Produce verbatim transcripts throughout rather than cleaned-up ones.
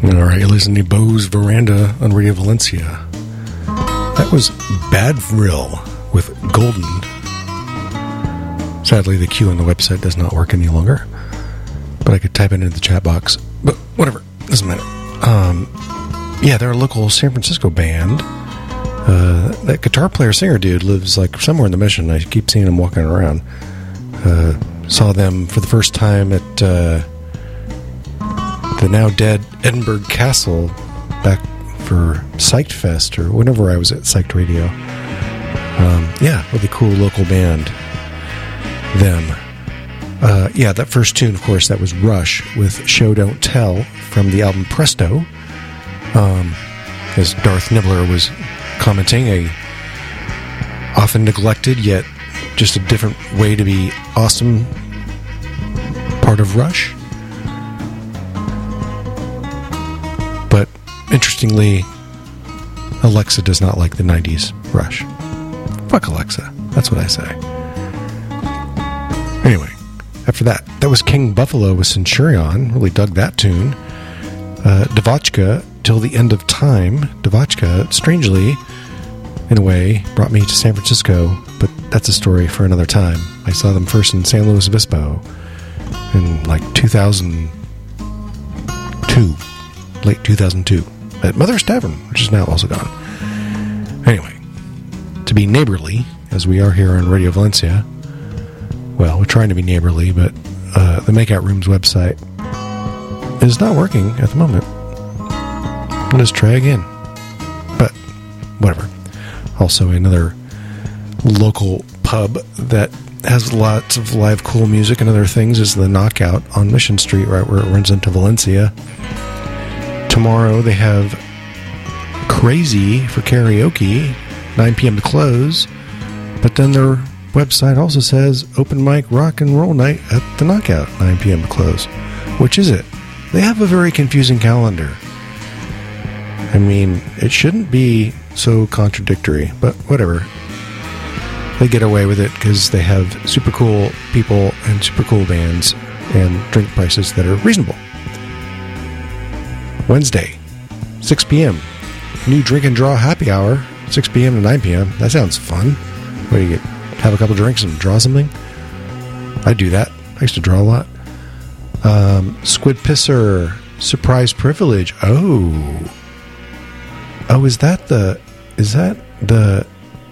All right, you're listening to Bo's Veranda on Radio Valencia. That was Bad Vril with Golden. Sadly, the Q on the website does not work any longer, but I could type it into the chat box. But whatever, doesn't matter. Um, yeah, they're a local San Francisco band. Uh, that guitar player singer dude lives like somewhere in the Mission. I keep seeing him walking around. Uh, saw them for the first time at uh, the now dead Edinburgh Castle back for Psyched Fest or whenever I was at Psyched Radio. Um, yeah, really cool local band. Them. Uh, yeah, that first tune, of course, that was Rush with Show Don't Tell from the album Presto. Um, as Darth Nibbler was commenting, a often neglected yet just a different way to be awesome part of Rush. But interestingly, Alexa does not like the nineties Rush. Fuck Alexa. That's what I say. Anyway, after that, that was King Buffalo with Centurion. Really dug that tune. Uh, Devotchka, Till the End of Time. Devotchka, strangely, in a way, brought me to San Francisco, but that's a story for another time. I saw them first in San Luis Obispo in like two thousand two, late two thousand two, at Mother's Tavern, which is now also gone. Anyway, to be neighborly, as we are here on Radio Valencia, well, we're trying to be neighborly, but uh, the Makeout Rooms website is not working at the moment. Let's try again. But, whatever. Also, another local pub that has lots of live cool music and other things is the Knockout on Mission Street, right where it runs into Valencia. Tomorrow, they have Crazy for karaoke, nine p.m. to close, but then their website also says open mic rock and roll night at the Knockout, nine p.m. to close. Which is it? They have a very confusing calendar. I mean, it shouldn't be so contradictory, but whatever. They get away with it because they have super cool people and super cool bands and drink prices that are reasonable. Wednesday, six p.m. New drink and draw happy hour, six p.m. to nine p.m. That sounds fun. Where you get have a couple drinks and draw something. I do that. I used to draw a lot. Um, Squid Pisser, Surprise Privilege. Oh. Oh, is that the... Is that the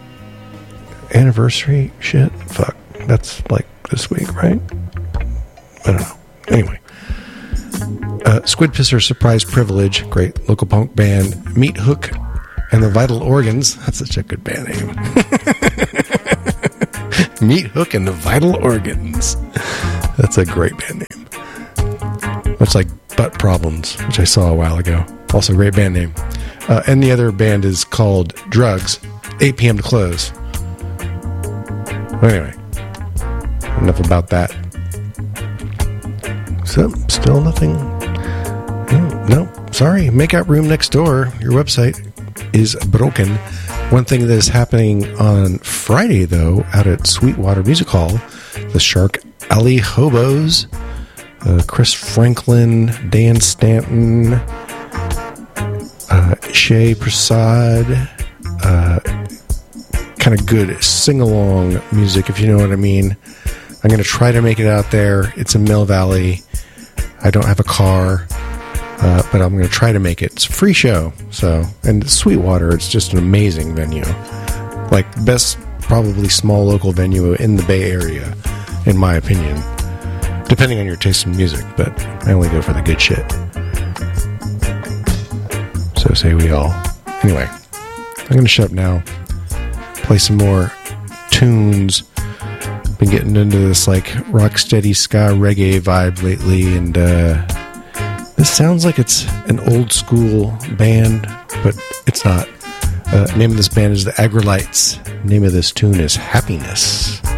anniversary shit? Fuck. That's like this week, right? I don't know. Anyway. Uh, Squid Pisser, Surprise Privilege. Great local punk band. Meat Hook and the Vital Organs. That's such a good band name. Meat Hook and the Vital Organs. That's a great band name. Much like Butt Problems, which I saw a while ago. Also a great band name. Uh, and the other band is called Drugs. eight p.m. to close. Anyway. Enough about that. So, still nothing. No, no, sorry. Makeout Room next door. Your website is broken. One thing that is happening on Friday, though, out at Sweetwater Music Hall, the Shark Alley Hobos, uh, Chris Franklin, Dan Stanton, uh, Shay Prasad, uh, kind of good sing-along music, if you know what I mean. I'm going to try to make it out there. It's in Mill Valley. I don't have a car, uh, but I'm going to try to make it. It's a free show, so, and Sweetwater, it's just an amazing venue. Like, best, probably small local venue in the Bay Area, in my opinion. Depending on your taste in music, but I only go for the good shit. So say we all. Anyway, I'm going to shut up now. Play some more tunes. Been getting into this like rocksteady ska reggae vibe lately, and uh, this sounds like it's an old school band, but it's not. Uh, name of this band is the Agrolites. Name of this tune is Happiness.